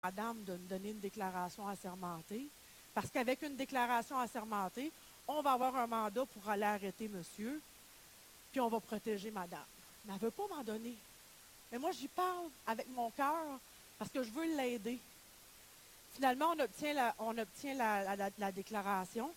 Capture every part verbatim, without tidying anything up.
madame de me donner une déclaration assermentée, parce qu'avec une déclaration assermentée, on va avoir un mandat pour aller arrêter monsieur, puis on va protéger madame. Mais elle ne veut pas m'en donner. Mais moi, j'y parle avec mon cœur parce que je veux l'aider. Finalement, on obtient la, on obtient la, la, la déclaration.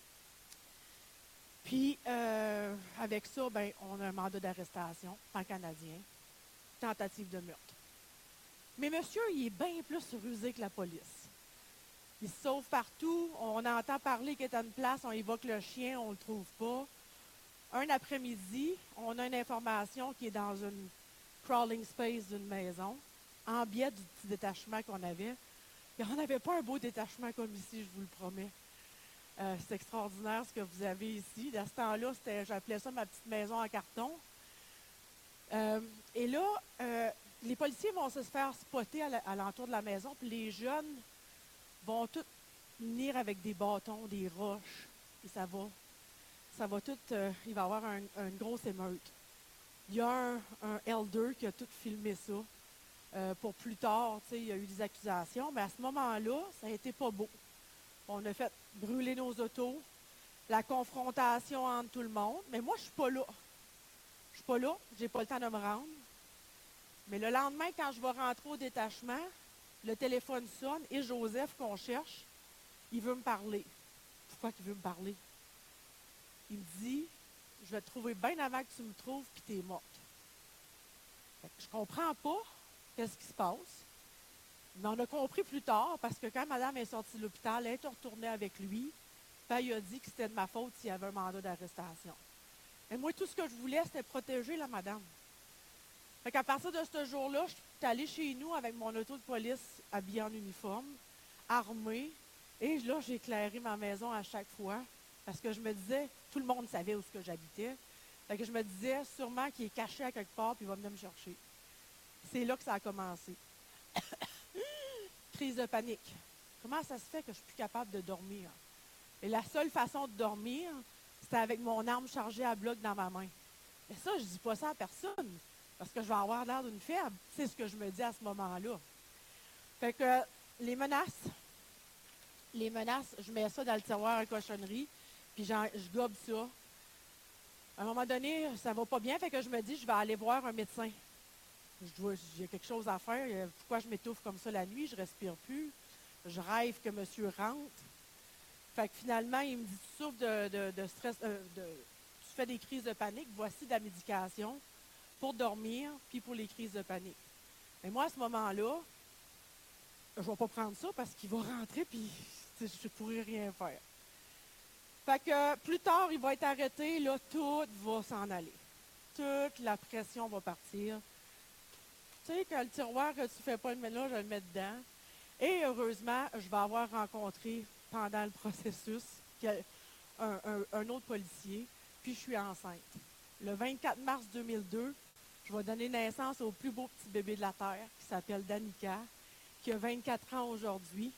Puis, euh, avec ça, ben, on a un mandat d'arrestation, pan canadien, tentative de meurtre. Mais monsieur, il est bien plus rusé que la police. Il se sauve partout. On entend parler qu'il est à une place, on évoque le chien, on ne le trouve pas. Un après-midi, on a une information qui est dans une crawling space d'une maison, en biais du petit détachement qu'on avait. Et on n'avait pas un beau détachement comme ici, je vous le promets. Euh, c'est extraordinaire ce que vous avez ici. À ce temps-là, c'était, j'appelais ça ma petite maison en carton. Euh, et là, euh, les policiers vont se faire spotter à, la, à l'entour de la maison, puis les jeunes vont tous venir avec des bâtons, des roches, et ça va. Ça va tout, euh, il va y avoir un, une grosse émeute. Il y a un, un elder qui a tout filmé ça. Euh, pour plus tard, tu sais, il y a eu des accusations, mais à ce moment-là, ça n'a été pas beau. On a fait brûler nos autos, la confrontation entre tout le monde, mais moi, je ne suis pas là. Je ne suis pas là, je n'ai pas le temps de me rendre. Mais le lendemain, quand je vais rentrer au détachement, le téléphone sonne et Joseph, qu'on cherche, il veut me parler. Pourquoi il veut me parler? Il me dit, je vais te trouver bien avant que tu me trouves, puis tu es morte. Fait que je ne comprends pas qu'est-ce qui se passe. Mais on a compris plus tard, parce que quand madame est sortie de l'hôpital, elle est retournée avec lui, puis il a dit que c'était de ma faute s'il y avait un mandat d'arrestation. Mais moi, tout ce que je voulais, c'était protéger la madame. Fait qu'à partir de ce jour-là, je suis allée chez nous avec mon auto de police habillée en uniforme, armée, et là, j'ai éclairé ma maison à chaque fois, parce que je me disais, tout le monde savait où ce que j'habitais, fait que je me disais sûrement qu'il est caché à quelque part, puis il va venir me chercher. C'est là que ça a commencé. Crise de panique. Comment ça se fait que je ne suis plus capable de dormir? Et la seule façon de dormir, c'était avec mon arme chargée à bloc dans ma main. Mais ça, je ne dis pas ça à personne, parce que je vais avoir l'air d'une faible. C'est ce que je me dis à ce moment-là. Fait que les menaces, les menaces, je mets ça dans le tiroir à cochonnerie, puis je gobe ça. À un moment donné, ça ne va pas bien, fait que je me dis, je vais aller voir un médecin. Je dois, j'ai quelque chose à faire. Pourquoi je m'étouffe comme ça la nuit? Je ne respire plus. Je rêve que monsieur rentre. Fait que finalement, il me dit, tu souffres de, de, de stress, euh, de, tu fais des crises de panique. Voici de la médication pour dormir, puis pour les crises de panique. Mais moi, à ce moment-là, je ne vais pas prendre ça parce qu'il va rentrer, puis je ne pourrai rien faire. Fait que plus tard, il va être arrêté, là, tout va s'en aller. Toute la pression va partir. Tu sais, quand le tiroir que tu ne fais pas le ménage, je vais le mettre dedans. Et heureusement, je vais avoir rencontré pendant le processus un, un, un autre policier, puis je suis enceinte. Le vingt-quatre mars deux mille deux, je vais donner naissance au plus beau petit bébé de la Terre, qui s'appelle Danica, qui a vingt-quatre ans aujourd'hui.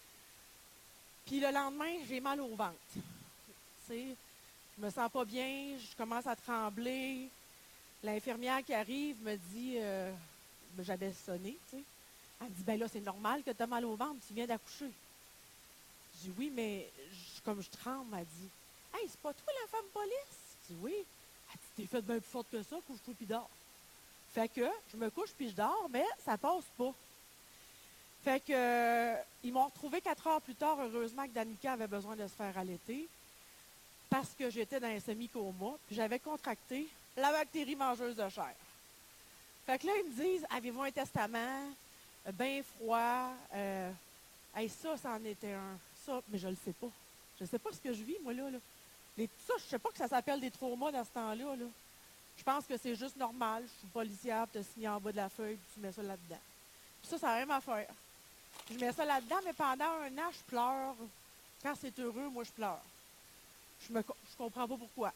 Puis le lendemain, j'ai mal au ventre. Tu sais, je me sens pas bien, je commence à trembler. L'infirmière qui arrive me dit... Euh, j'avais sonné, tu sais. Elle me dit, ben là, c'est normal que tu as mal au ventre, tu viens d'accoucher. Je dis, oui, mais je, comme je tremble, elle dit, hey, c'est pas toi la femme police? Je dis, oui. Elle dit, t'es faite bien plus forte que ça, couche-toi puis dors. Fait que je me couche puis je dors, mais ça passe pas. Fait que, euh, ils m'ont retrouvé quatre heures plus tard, heureusement que Danica avait besoin de se faire allaiter, parce que j'étais dans un semi-coma, puis j'avais contracté la bactérie mangeuse de chair. Fait que là, ils me disent, avez-vous un testament? Euh, bien froid. Euh, hey, ça, ça en était un. Ça, mais je le sais pas. Je ne sais pas ce que je vis, moi, là. là. Les, ça, je ne sais pas que ça s'appelle des traumas dans ce temps-là. Là. Je pense que c'est juste normal. Je suis policière, tu as signé en bas de la feuille, puis tu mets ça là-dedans. Puis ça, ça n'a rien à faire. Je mets ça là-dedans, mais pendant un an, je pleure. Quand c'est heureux, moi, je pleure. Je ne je comprends pas pourquoi.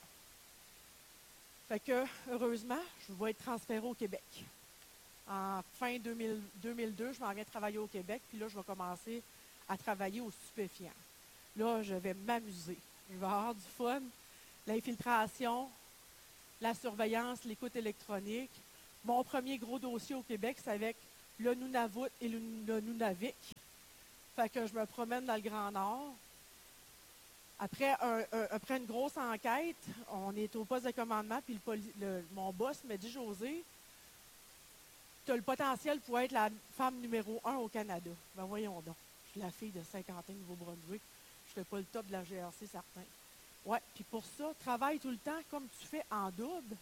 Fait que, heureusement, je vais être transférée au Québec. En fin deux mille, deux mille deux, je m'en viens travailler au Québec, puis là, je vais commencer à travailler aux stupéfiants. Là, je vais m'amuser. Je vais avoir du fun, l'infiltration, la surveillance, l'écoute électronique. Mon premier gros dossier au Québec, c'est avec le Nunavut et le, le Nunavik. Fait que je me promène dans le Grand Nord. Après, un, un, après une grosse enquête, on est au poste de commandement, puis le, poli, le, mon boss me dit, Josée, tu as le potentiel pour être la femme numéro un au Canada. Ben voyons donc. Je suis la fille de Saint-Quentin, Nouveau-Brunswick. Je ne fais pas le top de la G R C, certain. Ouais, puis pour ça, travaille tout le temps comme tu fais en double.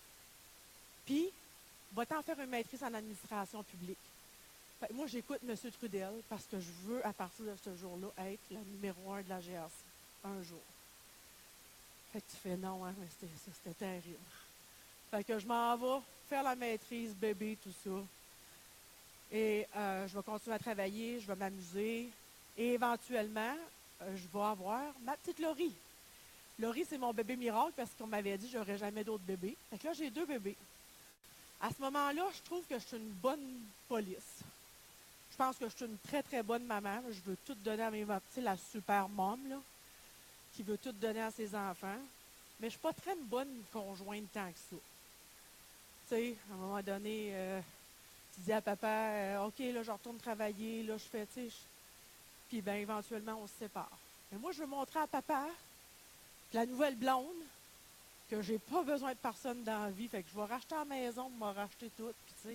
Puis, va-t'en faire une maîtrise en administration publique. Fait que moi, j'écoute M. Trudel parce que je veux, à partir de ce jour-là, être la numéro un de la G R C. Un jour. Fait que tu fais non, hein, mais c'était, ça, c'était terrible. Fait que je m'en vais faire la maîtrise, bébé, tout ça. Et euh, je vais continuer à travailler, je vais m'amuser. Et éventuellement, euh, je vais avoir ma petite Laurie. Laurie, c'est mon bébé miracle parce qu'on m'avait dit que je n'aurais jamais d'autres bébés. Fait que là, j'ai deux bébés. À ce moment-là, je trouve que je suis une bonne police. Je pense que je suis une très, très bonne maman. Je veux tout donner à mes enfants. Tu sais, la super mom, là, qui veut tout donner à ses enfants. Mais je ne suis pas très une bonne conjointe tant que ça. Tu sais, à un moment donné, euh, tu dis à papa, euh, OK, là, je retourne travailler, là, je fais, tu sais, je... puis bien, éventuellement, on se sépare. Mais moi, je veux montrer à papa que la nouvelle blonde, que j'ai pas besoin de personne dans la vie, fait que je vais racheter la maison, me racheter tout, puis tu sais,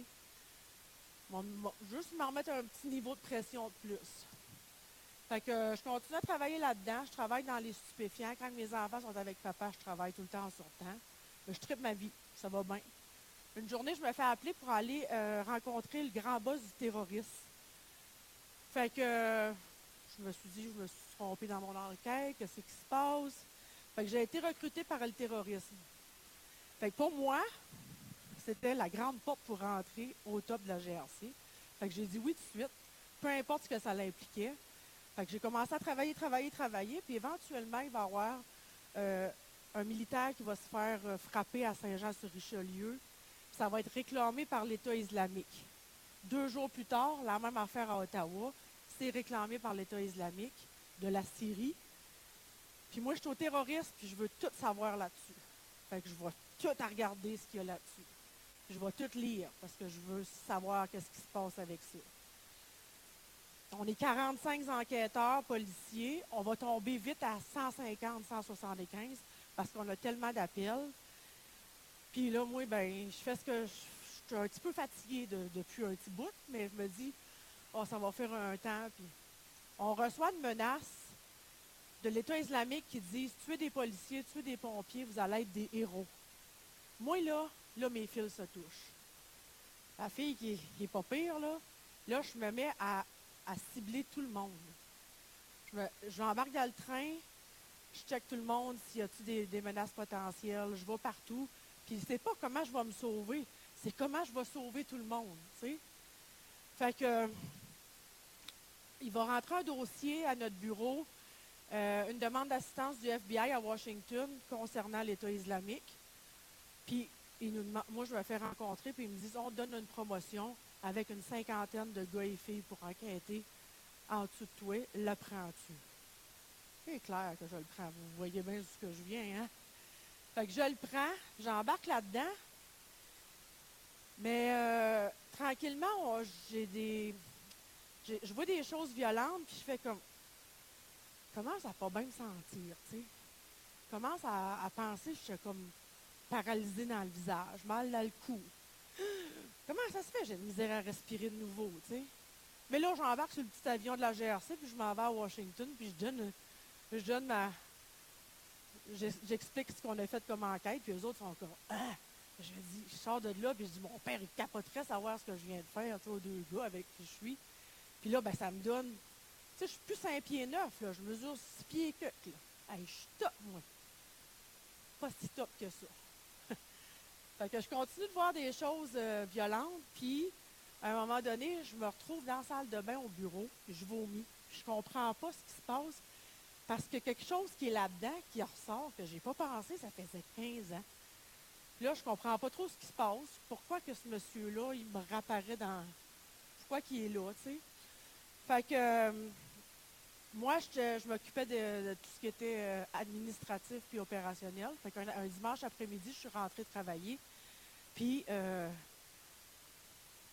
juste me remettre un petit niveau de pression de plus. Fait que euh, je continue à travailler là-dedans, je travaille dans les stupéfiants. Quand mes enfants sont avec papa, je travaille tout le temps en surtemps. Mais je tripe ma vie, ça va bien. Une journée, je me fais appeler pour aller euh, rencontrer le grand boss du terrorisme. Fait que euh, je me suis dit, je me suis trompée dans mon enquête, qu'est-ce qui se passe? Fait que j'ai été recrutée par le terrorisme. Fait que pour moi, c'était la grande porte pour rentrer au top de la G R C. Fait que j'ai dit oui tout de suite, peu importe ce que ça l'impliquait. Fait que j'ai commencé à travailler, travailler, travailler, puis éventuellement, il va y avoir euh, un militaire qui va se faire euh, frapper à Saint-Jean-sur-Richelieu. Ça va être réclamé par l'État islamique. Deux jours plus tard, la même affaire à Ottawa, c'est réclamé par l'État islamique de la Syrie. Puis moi, je suis au terroriste, puis je veux tout savoir là-dessus. Fait que je vais tout à regarder ce qu'il y a là-dessus. Je vais tout lire, parce que je veux savoir qu'est-ce qui se passe avec ça. On est quarante-cinq enquêteurs, policiers. On va tomber vite à cent cinquante, cent soixante-quinze parce qu'on a tellement d'appels. Puis là, moi, ben, je fais ce que je, je suis un petit peu fatiguée de, depuis un petit bout, mais je me dis, oh, ça va faire un temps. Puis on reçoit une menace de l'État islamique qui dit, tuez des policiers, tuez des pompiers, vous allez être des héros. Moi, là, là, mes fils se touchent. La fille qui n'est pas pire, là, là, je me mets à à cibler tout le monde. Je, me, je m'embarque dans le train, je check tout le monde, s'il y a des, des menaces potentielles, je vais partout. Puis c'est pas comment je vais me sauver, c'est comment je vais sauver tout le monde, tu sais. Fait que, il va rentrer un dossier à notre bureau, euh, une demande d'assistance du F B I à Washington concernant l'État islamique. Puis, il nous demande, moi, je me fais rencontrer, puis ils me disent, on te donne une promotion avec une cinquantaine de gars et filles pour enquêter en dessous de toi, le prends-tu? C'est clair que je le prends. Vous voyez bien d'où je viens, hein? Fait que je le prends, j'embarque là-dedans, mais euh, tranquillement, on, j'ai des. J'ai, je vois des choses violentes, puis je fais comme. Je commence à pas bien me sentir, tu sais. Je commence à, à penser, je suis comme paralysée dans le visage, mal dans le cou. Comment ça se fait? J'ai de misère à respirer de nouveau, tu sais. Mais là, j'embarque sur le petit avion de la G R C, puis je m'en vais à Washington, puis je donne, je donne ma... J'explique ce qu'on a fait comme enquête, puis eux autres sont comme « Ah! » Je dis, je sors de là, puis je dis « Mon père, il capoterait savoir ce que je viens de faire, tu sais, aux deux gars avec qui je suis. » Puis là, ben ça me donne... Tu sais, je suis plus cinq pieds neuf, là. Je mesure six pieds que, là. Hey, je suis top, moi. Pas si top que ça. Fait que je continue de voir des choses euh, violentes, puis à un moment donné, je me retrouve dans la salle de bain au bureau, puis je vomis. Je comprends pas ce qui se passe, parce que quelque chose qui est là-dedans, qui ressort, que j'ai pas pensé, ça faisait quinze ans. Puis là, je comprends pas trop ce qui se passe. Pourquoi que ce monsieur-là, il me réapparaît dans... Pourquoi qu'il est là, tu sais? Fait que euh, moi, je, je m'occupais de, de tout ce qui était euh, administratif puis opérationnel. Fait qu'un un dimanche après-midi, je suis rentrée travailler. Puis, euh,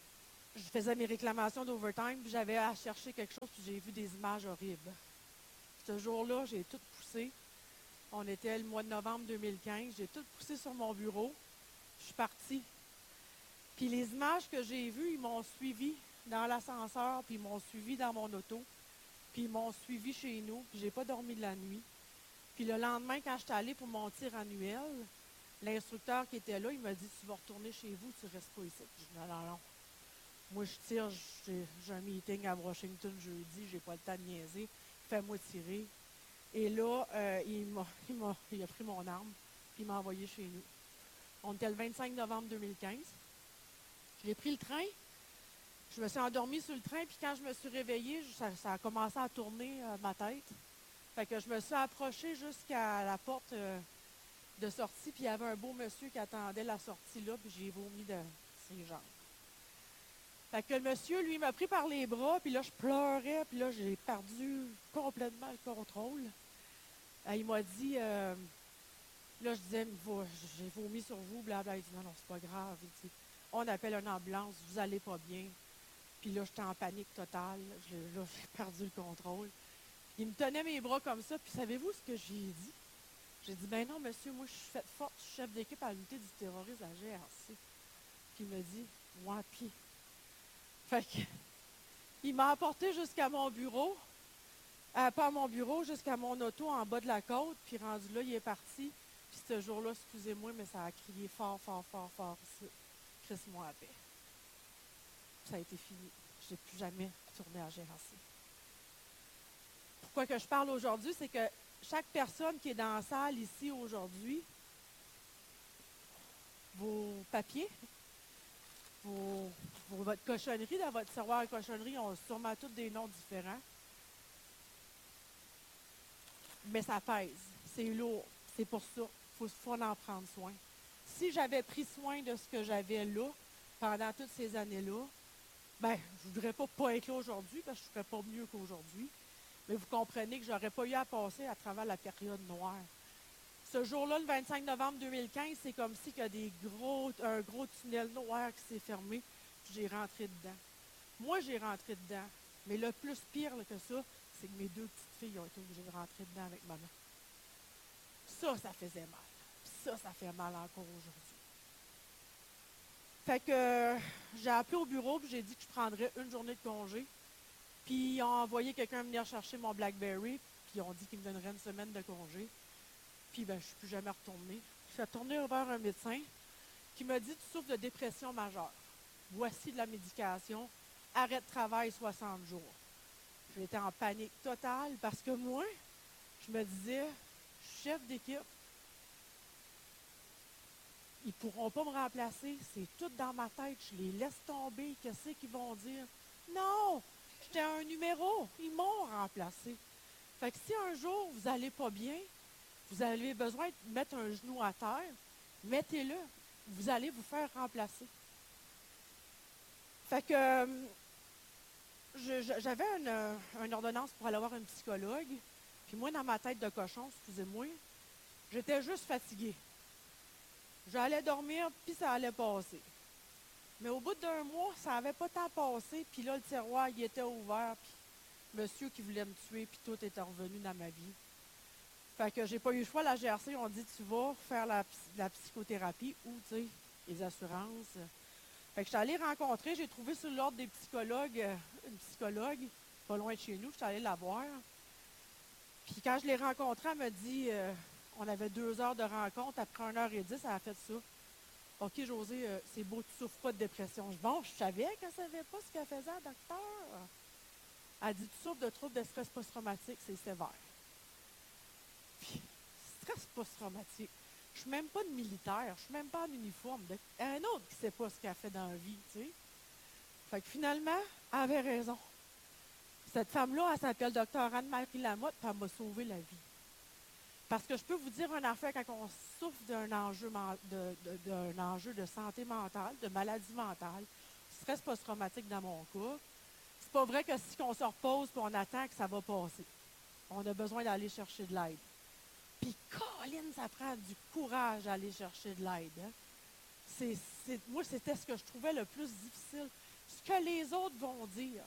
je faisais mes réclamations d'overtime, puis j'avais à chercher quelque chose, puis j'ai vu des images horribles. Ce jour-là, j'ai tout poussé. On était le mois de novembre deux mille quinze. J'ai tout poussé sur mon bureau. Je suis partie. Puis les images que j'ai vues, ils m'ont suivi dans l'ascenseur, puis ils m'ont suivi dans mon auto, puis ils m'ont suivi chez nous, puis j'ai pas dormi de la nuit. Puis le lendemain, quand j'étais allée pour mon tir annuel, l'instructeur qui était là, il m'a dit « Tu vas retourner chez vous, tu ne restes pas ici. » Je dis « Non, non, non. Moi, je tire, j'ai, j'ai un meeting à Washington jeudi, j'ai pas le temps de niaiser. Fais-moi tirer. » Et là, euh, il, m'a, il, m'a, il a pris mon arme, puis il m'a envoyé chez nous. On était le vingt-cinq novembre deux mille quinze. J'ai pris le train. Je me suis endormie sur le train, puis quand je me suis réveillée, ça, ça a commencé à tourner euh, ma tête. Fait que je me suis approchée jusqu'à la porte euh, de sortie, puis il y avait un beau monsieur qui attendait la sortie là, puis j'ai vomi de ses jambes. Fait que le monsieur, lui, m'a pris par les bras, puis là, je pleurais, puis là, j'ai perdu complètement le contrôle. Euh, il m'a dit, euh, là, je disais, j'ai vomi sur vous, blablabla. Il dit, non, non, c'est pas grave. Il dit, on appelle une ambulance, vous allez pas bien. Puis là, j'étais en panique totale. Je, là, j'ai perdu le contrôle. Il me tenait mes bras comme ça, puis savez-vous ce que j'ai dit? J'ai dit, ben non, monsieur, moi, je suis faite forte, je suis chef d'équipe à l'unité du terrorisme à G R C. Puis il me dit, moi, puis. Fait que, il m'a apporté jusqu'à mon bureau, euh, pas à mon bureau, jusqu'à mon auto en bas de la côte, puis rendu là, il est parti. Puis ce jour-là, excusez-moi, mais ça a crié fort, fort, fort, fort ici. Crisse-moi à paix. Ça a été fini. Je n'ai plus jamais retourné à G R C. Pourquoi que je parle aujourd'hui, c'est que chaque personne qui est dans la salle ici aujourd'hui, vos papiers, vos, vos, votre cochonnerie, dans votre tiroir à cochonnerie, ont sûrement tous des noms différents. Mais ça pèse, c'est lourd, c'est pour ça, il faut, faut en prendre soin. Si j'avais pris soin de ce que j'avais là, pendant toutes ces années-là, ben, je ne voudrais pas, pas être là aujourd'hui, parce que je ne serais pas mieux qu'aujourd'hui. Mais vous comprenez que je n'aurais pas eu à passer à travers la période noire. Ce jour-là, le vingt-cinq novembre deux mille quinze, c'est comme si il y a des gros, un gros tunnel noir qui s'est fermé, puis j'ai rentré dedans. Moi, j'ai rentré dedans. Mais le plus pire là, que ça, c'est que mes deux petites filles ont été obligées de rentrer dedans avec maman. Ça, ça faisait mal. Puis ça, ça fait mal encore aujourd'hui. Fait que euh, j'ai appelé au bureau, puis j'ai dit que je prendrais une journée de congé. Puis ils ont envoyé quelqu'un venir chercher mon BlackBerry, puis ils ont dit qu'ils me donneraient une semaine de congé. Puis ben, je ne suis plus jamais retournée. Je suis retournée vers un médecin qui m'a dit « Tu souffres de dépression majeure. Voici de la médication. Arrête de travail soixante jours. » J'étais en panique totale parce que moi, je me disais, je suis chef d'équipe. Ils ne pourront pas me remplacer. C'est tout dans ma tête. Je les laisse tomber. Qu'est-ce qu'ils vont dire? Non! J'étais un numéro. Ils m'ont remplacé. Fait que si un jour vous n'allez pas bien, vous avez besoin de mettre un genou à terre, mettez-le. Vous allez vous faire remplacer. Fait que euh, je, je, j'avais une, une ordonnance pour aller voir un psychologue. Puis moi, dans ma tête de cochon, excusez-moi, j'étais juste fatiguée. J'allais dormir, puis ça allait passer. Mais au bout d'un mois, ça n'avait pas tant passé. Puis là, le tiroir, il était ouvert. Puis monsieur qui voulait me tuer, puis tout était revenu dans ma vie. Fait que j'ai pas eu le choix. La G R C, on dit, tu vas faire la, la psychothérapie ou, tu sais, les assurances. Fait que je suis allée rencontrer, j'ai trouvé sur l'ordre des psychologues, euh, une psychologue, pas loin de chez nous, je suis allée la voir. Puis quand je l'ai rencontrée, elle m'a dit, euh, on avait deux heures de rencontre, après une heure et dix, elle a fait ça. OK, Josée, euh, c'est beau, tu souffres pas de dépression. Je dis, bon, je savais qu'elle ne savait pas ce qu'elle faisait, docteur. Elle dit, tu souffres de troubles de stress post-traumatique, c'est sévère. Puis, stress post-traumatique. Je ne suis même pas de militaire, je ne suis même pas en uniforme. De, un autre qui ne sait pas ce qu'elle fait dans la vie, tu sais. Fait que finalement, elle avait raison. Cette femme-là, elle s'appelle docteur Anne-Marie Lamotte, puis elle m'a sauvé la vie. Parce que je peux vous dire une affaire, quand on souffre d'un enjeu de, de, d'un enjeu de santé mentale, de maladie mentale, stress post-traumatique dans mon cas, c'est pas vrai que si on se repose et on attend que ça va passer. On a besoin d'aller chercher de l'aide. Puis, Colin, ça prend du courage d'aller chercher de l'aide. Hein? C'est, c'est, moi, c'était ce que je trouvais le plus difficile. ce que les autres vont dire.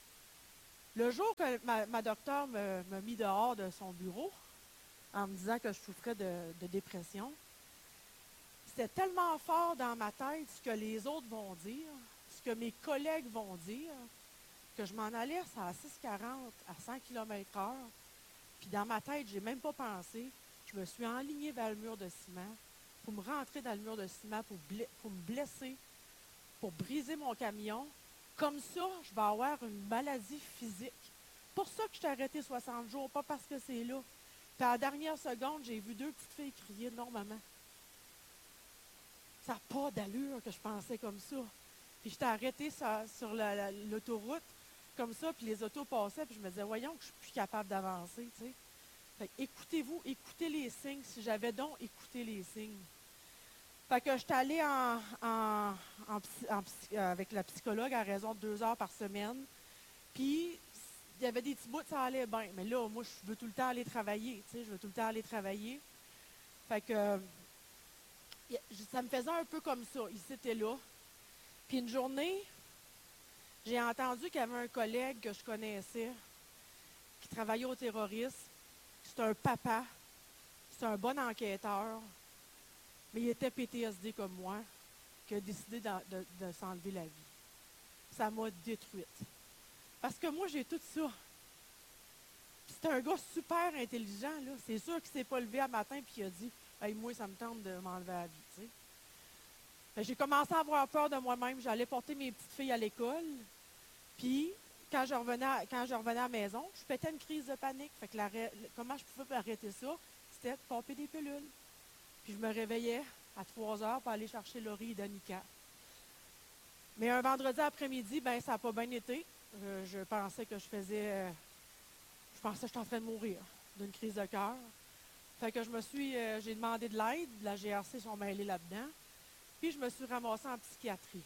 Le jour que ma, ma docteure me- m'a mis dehors de son bureau, en me disant que je souffrais de, de dépression, c'était tellement fort dans ma tête ce que les autres vont dire, ce que mes collègues vont dire, que je m'en allais à six quarante à cent kilomètres heure. Puis dans ma tête, je n'ai même pas pensé. Je me suis enlignée vers le mur de ciment pour me rentrer dans le mur de ciment, pour, ble- pour me blesser, pour briser mon camion. Comme ça, je vais avoir une maladie physique. Pour ça que je t'ai arrêté soixante jours, pas parce que c'est là. Puis à la dernière seconde, j'ai vu deux petites filles crier énormément. Ça n'a pas d'allure que je pensais comme ça. Puis j'étais arrêtée sur, sur la- la- l'autoroute, comme ça, puis les autos passaient, puis je me disais, voyons que je suis plus capable d'avancer, tu sais. Fait que écoutez-vous, écoutez les signes. Si j'avais donc écouté les signes. Fait que j'étais allée en, en, en psy- en psy- euh, avec la psychologue à raison de deux heures par semaine. Puis, il y avait des petits bouts, ça allait bien. Mais là, moi, je veux tout le temps aller travailler, tu sais, je veux tout le temps aller travailler. Fait que, euh, y- ça me faisait un peu comme ça. Il s'était là. Puis une journée, j'ai entendu qu'il y avait un collègue que je connaissais qui travaillait au terrorisme. C'est un papa. C'est un bon enquêteur. Mais il était P T S D comme moi, qui a décidé de, de- de s'enlever la vie. Ça m'a détruite. Parce que moi, j'ai tout ça. Puis c'est un gars super intelligent, là. C'est sûr qu'il ne s'est pas levé un matin et il a dit hey, moi, ça me tente de m'enlever la vie. Tu sais. Fait que j'ai commencé à avoir peur de moi-même. J'allais porter mes petites filles à l'école. Puis, quand je revenais à, quand je revenais à la maison, je pétais une crise de panique. Fait que la ré- comment je pouvais arrêter ça? C'était de pomper des pilules. Puis je me réveillais à trois heures pour aller chercher Laurie et Danica. Mais un vendredi après-midi, ben ça n'a pas bien été. Euh, je pensais que je faisais. euh, je pensais que j'étais en train de mourir d'une crise de cœur. Fait que je me suis. euh, j'ai demandé de l'aide. La G R C sont mêlés là-dedans. Puis je me suis ramassée en psychiatrie.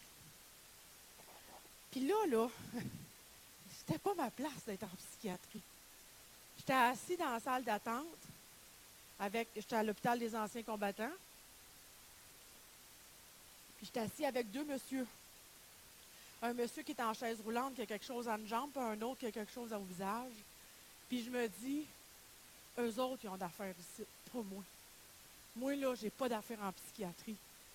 Puis là, là, c'était pas ma place d'être en psychiatrie. J'étais assis dans la salle d'attente. Avec, j'étais à l'hôpital des anciens combattants. Puis j'étais assis avec deux messieurs. Un monsieur qui est en chaise roulante, qui a quelque chose à une jambe, puis un autre qui a quelque chose au visage. Puis je me dis, eux autres, ils ont d'affaires ici, pas moi. Moi, là, j'ai pas d'affaires en psychiatrie.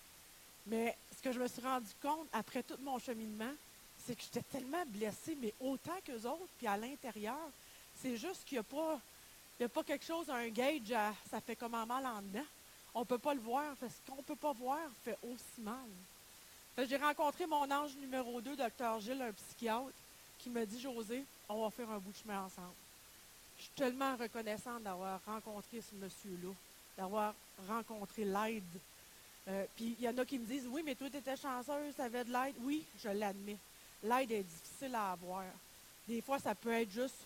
Mais ce que je me suis rendu compte, après tout mon cheminement, c'est que j'étais tellement blessée, mais autant qu'eux autres, puis à l'intérieur, c'est juste qu'il n'y a pas, il y a pas quelque chose, un gauge, à, ça fait comme un mal en dedans. On ne peut pas le voir, parce qu'on ne peut pas voir fait aussi mal. Fait que j'ai rencontré mon ange numéro deux, docteur Gilles, un psychiatre, qui me dit, Josée, on va faire un bout de chemin ensemble. Je suis tellement reconnaissante d'avoir rencontré ce monsieur-là, d'avoir rencontré l'aide. Euh, Puis il y en a qui me disent, oui, mais toi, tu étais chanceuse, tu avais de l'aide. Oui, je l'admets. L'aide est difficile à avoir. Des fois, ça peut être juste,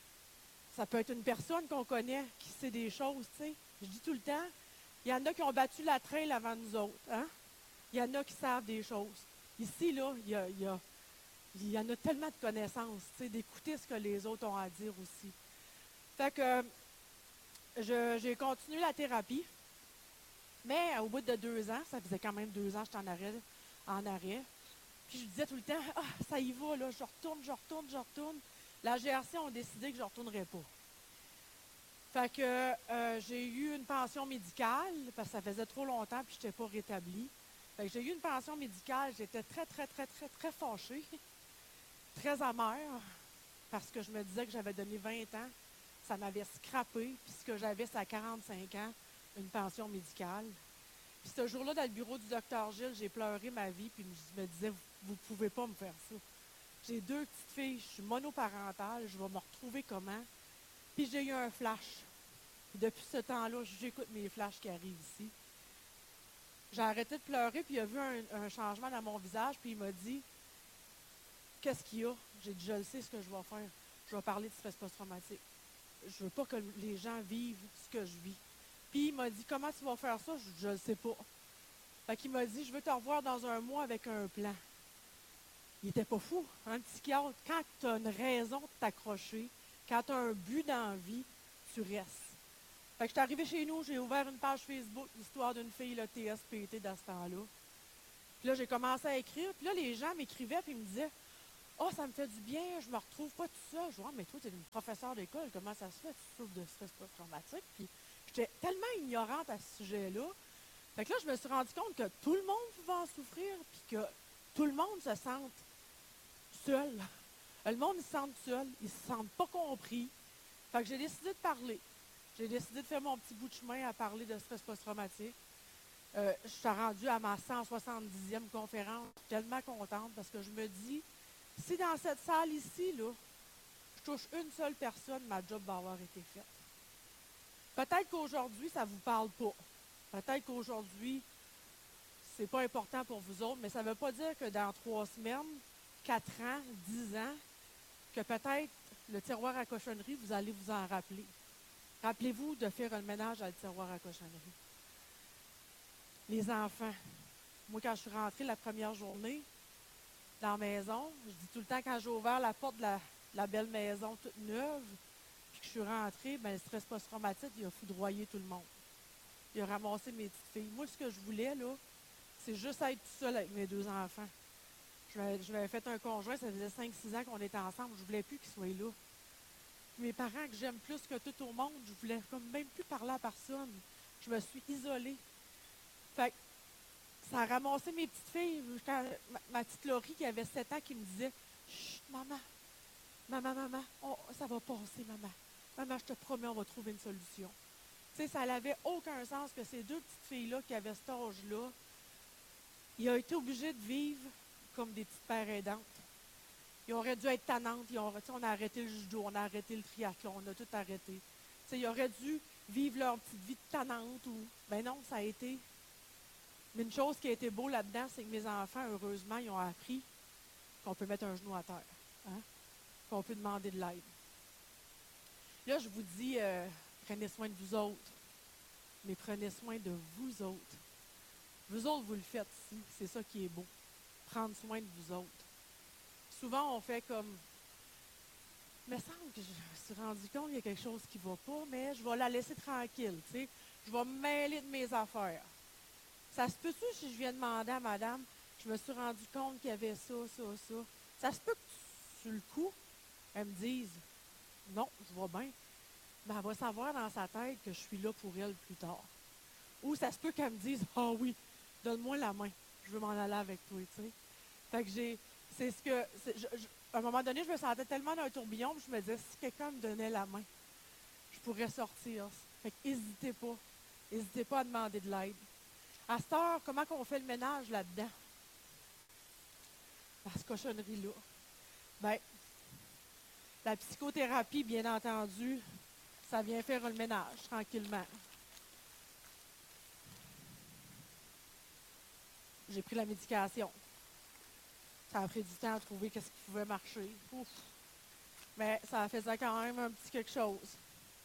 ça peut être une personne qu'on connaît qui sait des choses, tu sais. Je dis tout le temps, il y en a qui ont battu la trail avant nous autres, hein? Il y en a qui savent des choses. Ici, là, il y, a, il y, a, il y en a tellement de connaissances, tu sais, d'écouter ce que les autres ont à dire aussi. Fait que je- j'ai continué la thérapie, mais au bout de deux ans, ça faisait quand même deux ans que j'étais en arrêt, en arrêt. Puis je disais tout le temps, ah, ça y va, là, je retourne, je retourne, je retourne. La G R C ont décidé que je ne retournerais pas. Fait que euh, j'ai eu une pension médicale, parce que ça faisait trop longtemps puis je n'étais pas rétablie. Fait que j'ai eu une pension médicale, j'étais très, très, très, très, très fâchée, très amère, parce que je me disais que j'avais donné vingt ans, ça m'avait scrappé, puis ce que j'avais, c'est à quarante-cinq ans, une pension médicale. Puis ce jour-là, dans le bureau du docteur Gilles, j'ai pleuré ma vie, puis je me disais, vous ne pouvez pas me faire ça. J'ai deux petites filles, je suis monoparentale, je vais me retrouver comment? Puis j'ai eu un flash. Puis depuis ce temps-là, j'écoute mes flashs qui arrivent ici. J'ai arrêté de pleurer, puis il a vu un, un changement dans mon visage, puis il m'a dit, qu'est-ce qu'il y a? J'ai dit, je le sais ce que je vais faire. Je vais parler de stress post-traumatique. Je ne veux pas que les gens vivent ce que je vis. Puis il m'a dit, comment tu vas faire ça? Je ne le sais pas. Fait qu'il m'a dit, je veux te revoir dans un mois avec un plan. Il n'était pas fou, hein, le psychiatre. Quand tu as une raison de t'accrocher, quand tu as un but dans la vie, tu restes. Fait que je suis arrivée chez nous, j'ai ouvert une page Facebook, l'histoire d'une fille, le T S P T, dans ce temps-là. Puis là, j'ai commencé à écrire. Puis là, les gens m'écrivaient et ils me disaient, Ah, oh, ça me fait du bien, je me retrouve pas tout ça. Je dis, ah, mais toi, tu es une professeure d'école, comment ça se fait? Tu souffres de stress post-traumatique. Puis j'étais tellement ignorante à ce sujet-là. Fait que là, je me suis rendu compte que tout le monde pouvait en souffrir, puis que tout le monde se sente seul. Le monde, ils se sentent seuls, ils se sentent pas compris. Fait que j'ai décidé de parler. J'ai décidé de faire mon petit bout de chemin à parler de stress post-traumatique. Euh, je suis rendue à ma cent soixante-dixième conférence. Je suis tellement contente parce que je me dis, si dans cette salle ici, là, je touche une seule personne, ma job va avoir été faite. Peut-être qu'aujourd'hui, ça ne vous parle pas. Peut-être qu'aujourd'hui, c'est pas important pour vous autres, mais ça ne veut pas dire que dans trois semaines, quatre ans, dix ans, que peut-être le tiroir à cochonnerie, vous allez vous en rappeler. Rappelez-vous de faire un ménage à le tiroir à cochonnerie. Les enfants. Moi, quand je suis rentrée la première journée dans la maison, je dis tout le temps, quand j'ai ouvert la porte de la, de la belle maison toute neuve, puis que je suis rentrée, bien, le stress post-traumatique, il a foudroyé tout le monde. Il a ramassé mes petites filles. Moi, ce que je voulais, là, c'est juste être tout seul avec mes deux enfants. Je m'avais fait un conjoint, ça faisait cinq six ans qu'on était ensemble. Je ne voulais plus qu'ils soient là. Mes parents que j'aime plus que tout au monde, je voulais comme même plus parler à personne. Je me suis isolée. Fait que ça a ramassé mes petites filles. Quand, ma, ma petite Laurie qui avait sept ans qui me disait « Chut, maman, maman, maman, on, ça va passer, maman. Maman, je te promets, on va trouver une solution. » Tu sais, ça n'avait aucun sens que ces deux petites filles-là qui avaient cet âge-là, ils ont été obligés de vivre comme des petites pères aidantes. Ils auraient dû être tannantes. Ils auraient, on a arrêté le judo, on a arrêté le triathlon, on a tout arrêté. T'sais, ils auraient dû vivre leur petite vie de tannante. Ou, ben non, ça a été. Mais une chose qui a été beau là-dedans, c'est que mes enfants, heureusement, ils ont appris qu'on peut mettre un genou à terre. Hein? Qu'on peut demander de l'aide. Là, je vous dis, euh, prenez soin de vous autres. Mais prenez soin de vous autres. Vous autres, vous le faites ici. C'est ça qui est beau. Prendre soin de vous autres. Souvent, on fait comme, il me semble que je me suis rendu compte qu'il y a quelque chose qui ne va pas, mais je vais la laisser tranquille, tu sais. Je vais me mêler de mes affaires. Ça se peut-tu si je viens demander à madame, je me suis rendu compte qu'il y avait ça, ça, ça. Ça se peut que, sur le coup, elle me dise, non, je vais bien. Mais elle va savoir dans sa tête que je suis là pour elle plus tard. Ou ça se peut qu'elle me dise, ah oh oui, donne-moi la main, je veux m'en aller avec toi, tu sais. Fait que j'ai, c'est ce que, c'est, je, je, à un moment donné, je me sentais tellement dans un tourbillon, je me disais, si quelqu'un me donnait la main, je pourrais sortir. Fait que n'hésitez pas, n'hésitez pas à demander de l'aide. À cette heure, comment on fait le ménage là-dedans? Dans ce cochonnerie-là. Bien, la psychothérapie, bien entendu, ça vient faire le ménage, tranquillement. J'ai pris la médication. Ça a pris du temps à trouver qu'est-ce qui pouvait marcher. Ouf. Mais ça faisait quand même un petit quelque chose.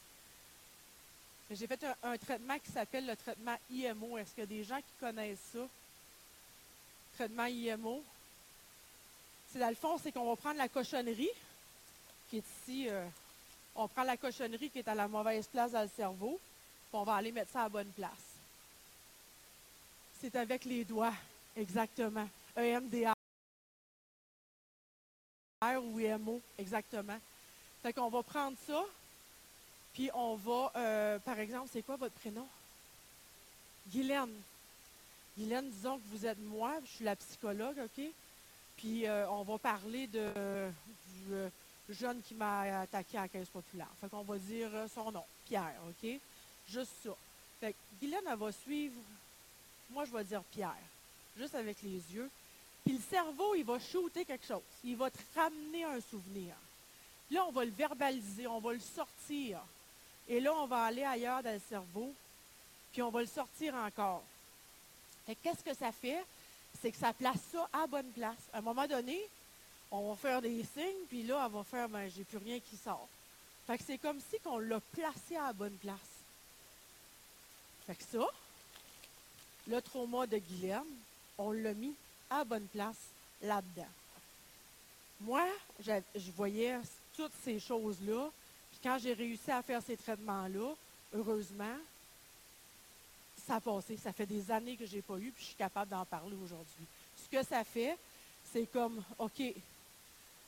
J'ai fait un, un traitement qui s'appelle le traitement I M O. Est-ce qu'il y a des gens qui connaissent ça? Traitement I M O. C'est dans le fond, c'est qu'on va prendre la cochonnerie, qui est ici, euh, on prend la cochonnerie qui est à la mauvaise place dans le cerveau, puis on va aller mettre ça à la bonne place. C'est avec les doigts, exactement. E M D R ou I M O, exactement. Fait qu'on va prendre ça, puis on va, euh, par exemple, c'est quoi votre prénom? Guylaine. Guylaine, disons que vous êtes moi, je suis la psychologue, OK? Puis euh, on va parler de, du euh, jeune qui m'a attaqué à la caisse populaire. Fait qu'on va dire euh, son nom, Pierre, OK? Juste ça. Fait que Guylaine, elle va suivre, moi je vais dire Pierre, juste avec les yeux. Puis le cerveau, il va shooter quelque chose. Il va te ramener un souvenir. Là, on va le verbaliser, on va le sortir. Et là, on va aller ailleurs dans le cerveau, puis on va le sortir encore. Et qu'est-ce que ça fait? C'est que ça place ça à bonne place. À un moment donné, on va faire des signes, puis là, elle va faire, ben, j'ai plus rien qui sort. Fait que c'est comme si on l'a placé à la bonne place. Fait que ça, le trauma de Guylaine, on l'a mis à la bonne place là-dedans. Moi, je voyais toutes ces choses-là, puis quand j'ai réussi à faire ces traitements-là, heureusement, ça a passé. Ça fait des années que je n'ai pas eu, puis je suis capable d'en parler aujourd'hui. Ce que ça fait, c'est comme, OK,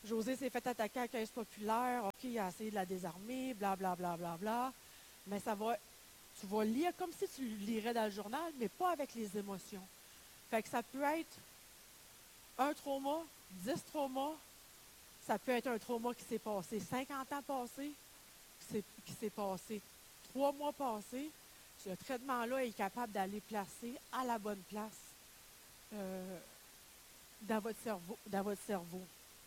José s'est fait attaquer à la caisse populaire. OK, il a essayé de la désarmer, blablabla. Bla, bla, bla, bla. Mais ça va, tu vas lire comme si tu lirais dans le journal, mais pas avec les émotions. Fait que ça peut être un trauma, dix traumas. Ça peut être un trauma qui s'est passé cinquante ans passés, qui s'est, qui s'est passé trois mois passés. Ce traitement-là est capable d'aller placer à la bonne place euh, dans votre cerveau. Dans votre cerveau.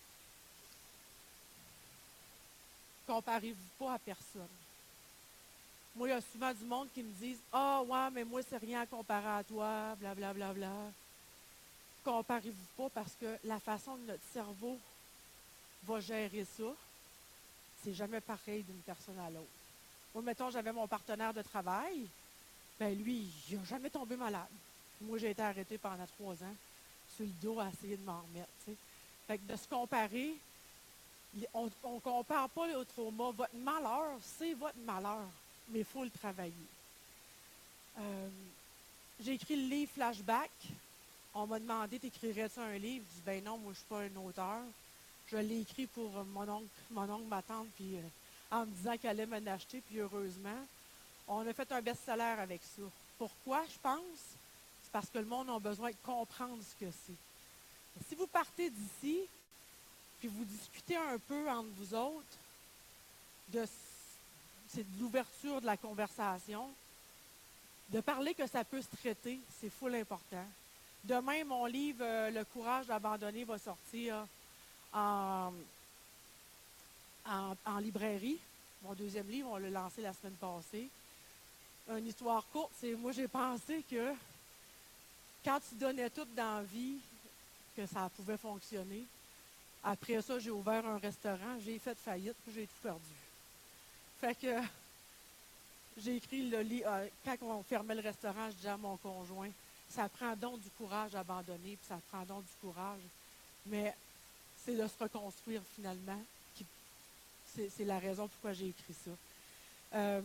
Comparez-vous pas à personne. Moi, il y a souvent du monde qui me disent « Ah, ouais, mais moi, c'est rien à comparer à toi, blablabla. Bla, bla, bla. » Comparez-vous pas parce que la façon que notre cerveau va gérer ça, c'est jamais pareil d'une personne à l'autre. Moi, mettons, j'avais mon partenaire de travail, ben lui, il n'a jamais tombé malade. Moi, j'ai été arrêtée pendant trois ans sur le dos à essayer de m'en remettre. T'sais. Fait que de se comparer, on ne compare pas le trauma. Votre malheur, c'est votre malheur, mais il faut le travailler. Euh, j'ai écrit le livre Flashback. On m'a demandé, t'écrirais-tu un livre? Je dis, ben non, moi, je ne suis pas un auteur. Je l'ai écrit pour mon oncle, mon oncle, ma tante, puis euh, en me disant qu'elle allait m'en acheter, puis heureusement, on a fait un best-seller avec ça. Pourquoi, je pense? C'est parce que le monde a besoin de comprendre ce que c'est. Si vous partez d'ici, puis vous discutez un peu entre vous autres, de, c'est de l'ouverture de la conversation, de parler que ça peut se traiter, c'est full important. Demain, mon livre euh, « Le courage d'abandonner » va sortir en, en, en librairie. Mon deuxième livre, on l'a lancé la semaine passée. Une histoire courte, c'est moi j'ai pensé que quand tu donnais tout dans la vie, que ça pouvait fonctionner. Après ça, j'ai ouvert un restaurant, j'ai fait faillite, puis j'ai tout perdu. Fait que j'ai écrit le livre, euh, quand on fermait le restaurant, je disais à mon conjoint, ça prend donc du courage d'abandonner, puis ça prend donc du courage. Mais c'est de se reconstruire finalement, qui, c'est, c'est la raison pourquoi j'ai écrit ça. Euh,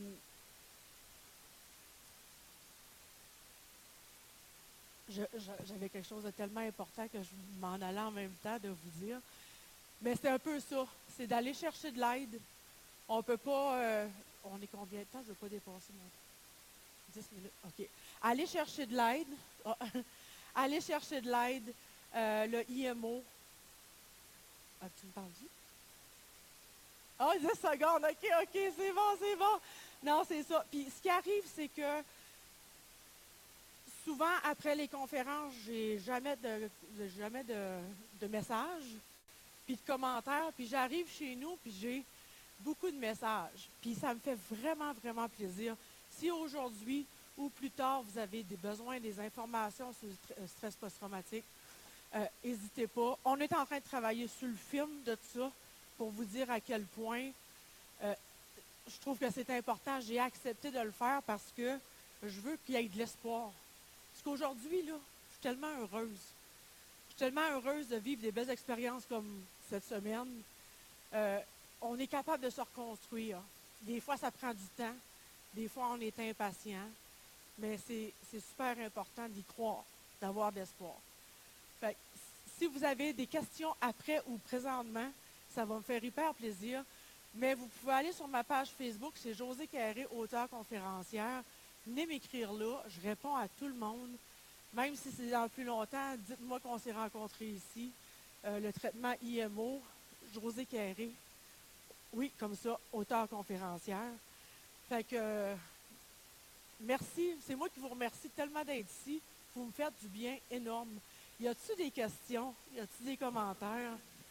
je, je, j'avais quelque chose de tellement important que je m'en allais en même temps de vous dire. Mais c'est un peu ça, c'est d'aller chercher de l'aide. On ne peut pas, euh, on est combien de temps? Je ne veux pas dépasser mon dix minutes. OK. Aller chercher de l'aide, oh, aller chercher de l'aide, euh, le I M O. Ah, tu me parles du? Ah, oh, dix secondes, OK, OK, c'est bon, c'est bon. Non, c'est ça. Puis ce qui arrive, c'est que souvent, après les conférences, j'ai jamais de, jamais de, de messages, puis de commentaires, puis j'arrive chez nous, puis j'ai beaucoup de messages. Puis ça me fait vraiment, vraiment plaisir. Si aujourd'hui ou plus tard, vous avez des besoins, des informations sur le stress post-traumatique, n'hésitez euh, pas. On est en train de travailler sur le film de ça pour vous dire à quel point euh, je trouve que c'est important. J'ai accepté de le faire parce que je veux qu'il y ait de l'espoir. Parce qu'aujourd'hui, là, je suis tellement heureuse. Je suis tellement heureuse de vivre des belles expériences comme cette semaine. Euh, on est capable de se reconstruire. Des fois, ça prend du temps. Des fois, on est impatient. Mais c'est, c'est super important d'y croire, d'avoir de l'espoir. Fait que, si vous avez des questions après ou présentement, ça va me faire hyper plaisir. Mais vous pouvez aller sur ma page Facebook, c'est Josée Carré, auteure conférencière. Venez m'écrire là, je réponds à tout le monde. Même si c'est dans plus longtemps, dites-moi qu'on s'est rencontrés ici. Euh, le traitement I M O, Josée Carré. Oui, comme ça, auteure conférencière. Fait que, euh, merci. C'est moi qui vous remercie tellement d'être ici. Vous me faites du bien énorme. Y a-t-il des questions? Y a-t-il des commentaires?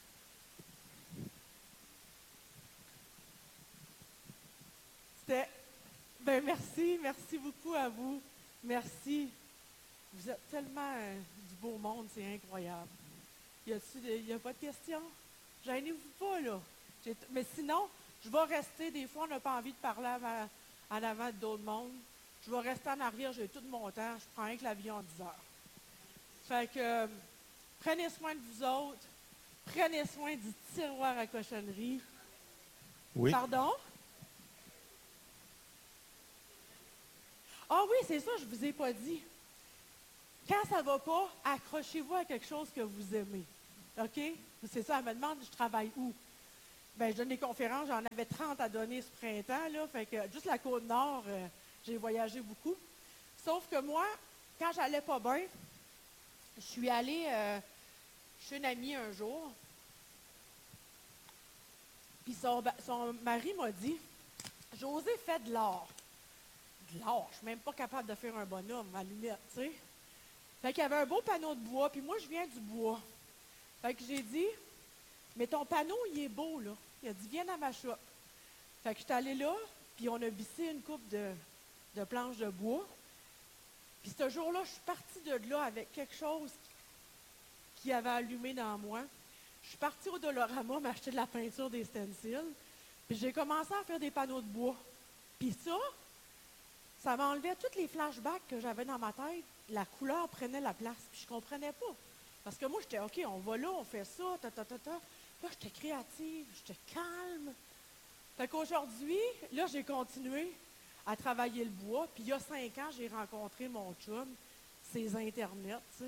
C'était. Ben merci, merci beaucoup à vous. Merci. Vous êtes tellement euh, du beau monde, c'est incroyable. Y a-t-il y a pas de questions? Gênez-vous pas, là. J'ai, mais sinon, je vais rester. Des fois, on n'a pas envie de parler avant, en avant d'autres mondes. Je vais rester en arrière, j'ai tout mon temps. Je prends rien que l'avion en dix heures. Fait que, euh, prenez soin de vous autres. Prenez soin du tiroir à cochonnerie. Oui. Pardon? Ah oui, c'est ça, je ne vous ai pas dit. Quand ça ne va pas, accrochez-vous à quelque chose que vous aimez. OK? C'est ça, elle me demande, je travaille où? Bien, je donne des conférences, j'en avais trente à donner ce printemps, là, fait que juste la Côte-Nord, euh, j'ai voyagé beaucoup. Sauf que moi, quand j'allais pas bien, je suis allée euh, chez une amie un jour, puis son, son mari m'a dit, « José fait de l'art. » De l'art, je suis même pas capable de faire un bonhomme, à la limite, tu sais. Fait qu'il y avait un beau panneau de bois, puis moi, je viens du bois. Fait que j'ai dit, mais ton panneau, il est beau, là. Il a dit, viens dans ma shop. Fait que je suis allée là, puis on a vissé une coupe de, de planches de bois. Puis ce jour-là, je suis partie de là avec quelque chose qui, qui avait allumé dans moi. Je suis partie au Dolorama m'acheter de la peinture des stencils. Puis j'ai commencé à faire des panneaux de bois. Puis ça, ça m'enlevait tous les flashbacks que j'avais dans ma tête. La couleur prenait la place. Puis je comprenais pas. Parce que moi, j'étais, OK, on va là, on fait ça, ta, ta, ta, ta. Là, j'étais créative, j'étais calme. Fait qu'aujourd'hui, là, j'ai continué à travailler le bois. Puis il y a cinq ans, j'ai rencontré mon chum, ses Internet, tu sais.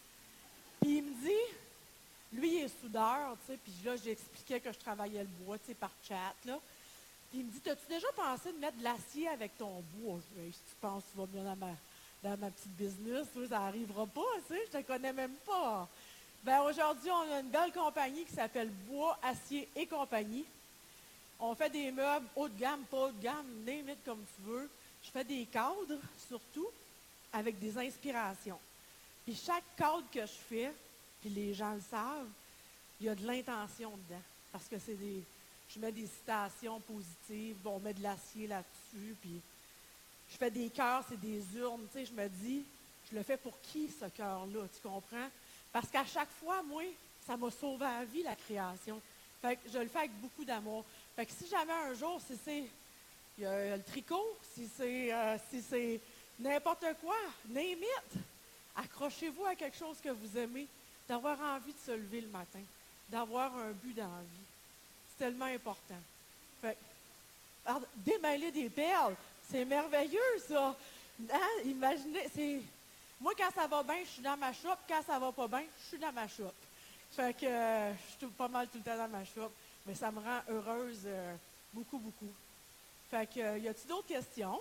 Puis il me dit, lui, il est soudeur, tu sais, puis là, j'expliquais que je travaillais le bois, tu sais, par chat, là. Puis il me dit, t'as-tu déjà pensé de mettre de l'acier avec ton bois? Je dis, si tu penses que tu vas bien dans ma, dans ma petite business, ça n'arrivera pas, tu sais, je te connais même pas. Bien, aujourd'hui, on a une belle compagnie qui s'appelle Bois, Acier et Compagnie. On fait des meubles haut de gamme, pas haut de gamme, name it comme tu veux. Je fais des cadres, surtout, avec des inspirations. Puis chaque cadre que je fais, puis les gens le savent, il y a de l'intention dedans. Parce que c'est des... Je mets des citations positives, on met de l'acier là-dessus, puis je fais des cœurs, c'est des urnes, tu sais, je me dis, je le fais pour qui, ce cœur-là, tu comprends? Parce qu'à chaque fois, moi, ça m'a sauvé la vie, la création. Fait que je le fais avec beaucoup d'amour. Fait que si jamais un jour, si c'est il y a le tricot, si c'est euh, si c'est n'importe quoi, name it, accrochez-vous à quelque chose que vous aimez, d'avoir envie de se lever le matin, d'avoir un but dans la vie. C'est tellement important. Fait que, alors, démêler des perles, c'est merveilleux, ça. Hein? Imaginez, c'est... Moi, quand ça va bien, je suis dans ma shop. Quand ça va pas bien, je suis dans ma shop. Fait que euh, je suis pas mal tout le temps dans ma shop. Mais ça me rend heureuse euh, beaucoup, beaucoup. Fait que, euh, y a-t-il d'autres questions?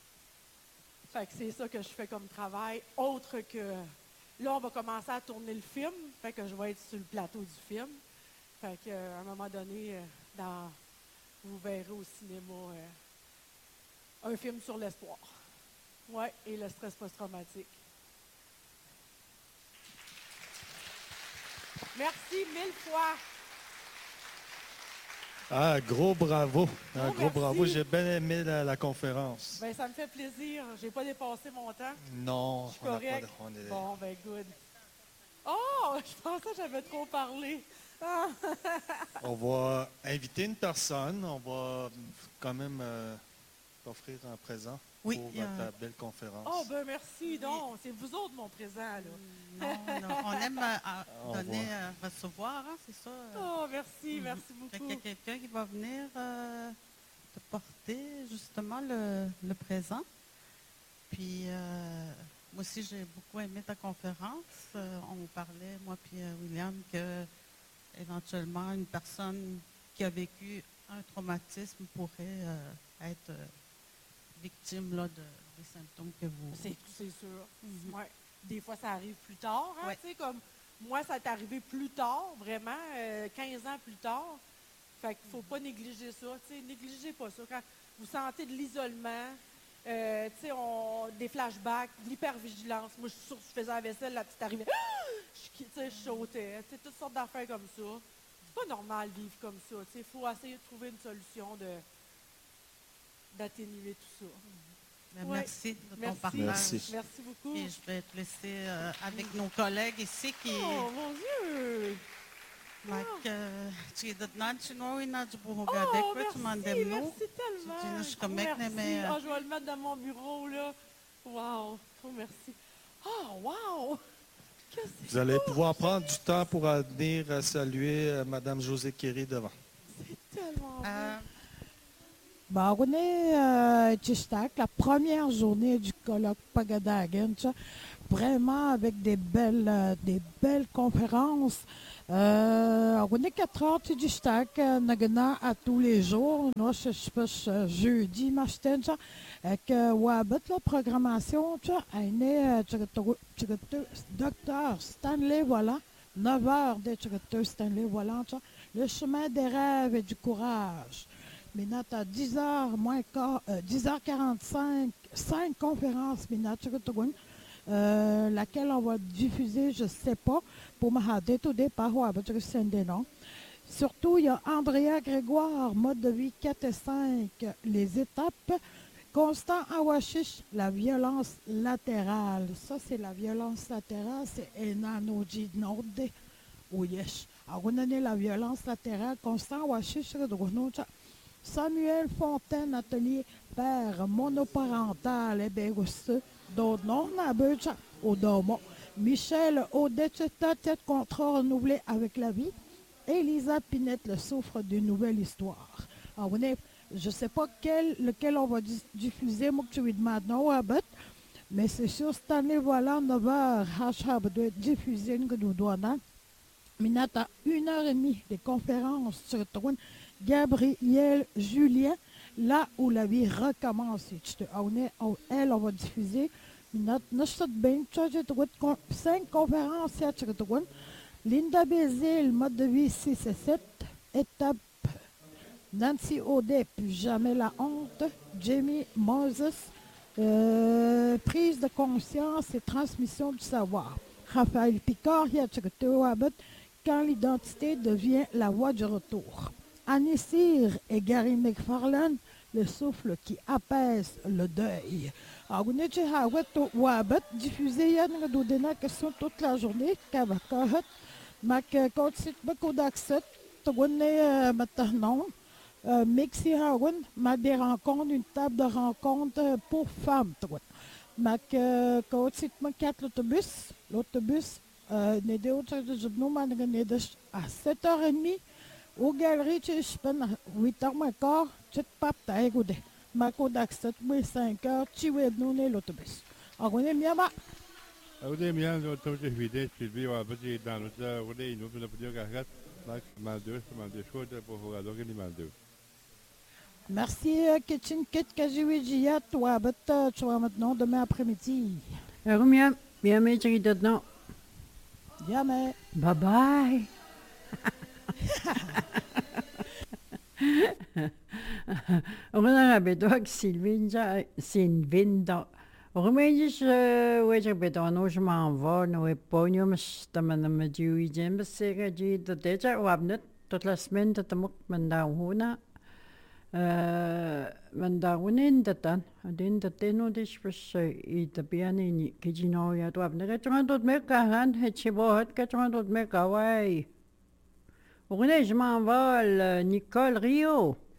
Fait que c'est ça que je fais comme travail, autre que... Là, on va commencer à tourner le film. Fait que je vais être sur le plateau du film. Fait qu'à euh, un moment donné, euh, dans, vous verrez au cinéma euh, un film sur l'espoir. Oui, et le stress post-traumatique. Merci mille fois. Ah, gros bravo. Un Oh, gros merci. bravo. J'ai bien aimé la, la conférence. Ben, ça me fait plaisir. J'ai pas dépassé mon temps. Non, Je suis on n'a pas correct. de... on est- Bon, ben, good. Oh, je pensais que j'avais trop parlé. Ah. On va inviter une personne. On va quand même euh, t'offrir un présent Oui, pour il y a- ta belle conférence. Oh, ben, merci. Donc, c'est vous autres, mon présent, là. Non, non, on aime euh, à Au donner, revoir. euh, recevoir, hein, c'est ça. euh. Oh, merci, Mhm. merci Fait qu'il beaucoup. y a quelqu'un qui va venir euh, te porter justement le, le présent. Puis euh, moi aussi, j'ai beaucoup aimé ta conférence. Euh, on parlait, moi puis euh, William, que éventuellement une personne qui a vécu un traumatisme pourrait euh, être euh, victime là, de, des symptômes que vous... C'est, c'est sûr. Mhm. Ouais. Des fois, ça arrive plus tard. Hein, Ouais. tu sais, comme moi, ça est arrivé plus tard, vraiment, euh, quinze ans plus tard. Fait qu'il ne faut pas négliger ça. Tu sais, négligez pas ça. Quand vous sentez de l'isolement, euh, tu sais, on- des flashbacks, de l'hypervigilance. Moi, je suis sûre que je faisais la vaisselle, la petite arrivée. Je, tu sais, je sautais. Tu sais, toutes sortes d'affaires comme ça. C'est pas normal de vivre comme ça. Il faut essayer de trouver une solution de, d'atténuer tout ça. Ben, Ouais. Merci de ton Merci. partage. Merci. Merci beaucoup. Et je vais te laisser euh, avec nos collègues ici qui... Oh, mon Dieu! Like, uh, Trinidad nabubuhog Oh, adekwa merci, tumandemno. merci tellement. Tu dis, je Oh, commets que merci. mais, euh, Ah, je vais le mettre dans mon bureau, là. Wow. Oh, merci. Oh, wow. Qu'est-ce que Vous allez pouvoir prendre du temps pour venir euh, saluer euh, Mme José Kéry devant. c'est tellement beau. Euh, Bah, on est euh, Chistak, la première journée du colloque Pagadagan, tu sais, vraiment avec des belles, euh, des belles conférences. Euh, on est quatre heures du stack, nagana à tous les jours. Nous, je sais jeudi, matin, ça. Que Wabot, la programmation, tu vois, elle est, docteur Stanley, voilà. neuf heures de docteur Stanley, voilà, tu vois. Le chemin des rêves et du courage. Maintenant, à dix heures, moins quart, euh, dix heures quarante-cinq, cinq conférences, maintenant, tu vois, euh, laquelle on va diffuser, je ne sais pas, pour me détouder par Wabot, tu vois, non. Surtout, il y a Andrea Grégoire, mode de vie quatre et cinq, les étapes. Constant Awashish, la violence latérale. Ça, c'est la violence latérale, c'est Enanoji Norde. Ou yes. Alors, on a la violence latérale. Constant Awashish, Samuel Fontaine, atelier père monoparental, et bien, d'autres noms, au domo. Michel Odette, tête contrat renouvelé avec la vie. Elisa Pinette, le souffre d'une nouvelle histoire. Alors, on est je ne sais pas quel, lequel on va diffuser, moi que tu lui demandes, non, mais c'est sûr, cette année, voilà, neuf heures, H doit être diffusé, que nous donnons. Maintenant, à une heure et demie de conférences sur le Gabriel Julien, là où la vie recommence. On est, on, elle, on va diffuser. Maintenant, nous sommes bien, j'ai cinq conférences sur le Linda Bézil, mode de vie six et sept, étape Nancy Audet, plus jamais la honte. Jamie Moses, euh, prise de conscience et transmission du savoir. Raphaël Picard, quand l'identité devient la voie du retour. Annie Cyr et Gary McFarlane, le souffle qui apaise le deuil. Alors, on est diffusé toute la journée. Mac continue beaucoup d'accès. On est maintenant. Euh, Mixi Hawen m'a des rencontres, une table de rencontre pour femmes. Mac coach quatre l'autobus, l'autobus n'est de autre de nous à sept heures trente au galerie je à huit heures moins quart, tu pas ta égoudé. Ma codax sept cinq heures, tu es nous l'autobus. Alors on est bien bas. On est bien l'autobus vidé, tu vis à petit dans le on est nous pour le dire qu'à mal deux, mal deux choses pour l'organiser mal deux. Merci, Kitchen Kit Kajiwijia, toi, tu vas maintenant demain après-midi. Rumia, bien, mais tu dis non. Jamais. Bye bye. On a besoin que Sylvine, Sylvine, Rumidis, ouais, j'ai besoin, je m'en vais, nous et pognon, je me dis, oui, j'aime, c'est que j'ai déjà, ou abnet, toute la semaine, de tamuk, mandaouna. Mandarunin datan, adin dateno dishpes itapiani kijino ya tuap na katrangan dot mekahan hetchebohat katrangan dot mekawai. Oune je m'envole Nicole Rio.